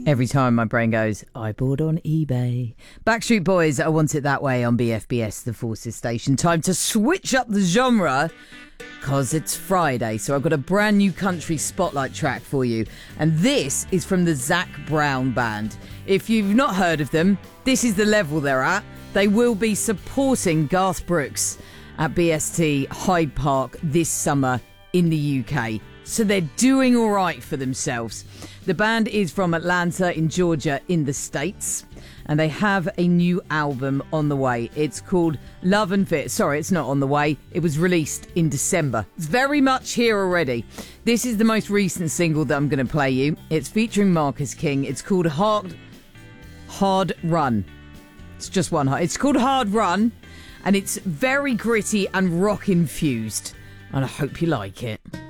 Every time my brain goes, I bought on eBay. Backstreet Boys, I Want It That Way on BFBS, the Forces Station. Time to switch up the genre, because it's Friday. So I've got a brand new country spotlight track for you. And this is from the Zac Brown Band. If you've not heard of them, this is the level they're at. They will be supporting Garth Brooks at BST Hyde Park this summer in the UK. So they're doing all right for themselves. The band is from Atlanta in Georgia in the States, and they have a new album on the way. It's called Love and Fear. Sorry, it's not on the way. It was released in December. It's very much here already. This is the most recent single that I'm going to play you. It's featuring Marcus King. It's called Hard Run. It's just one. It's called Hard Run, and it's very gritty and rock infused. And I hope you like it.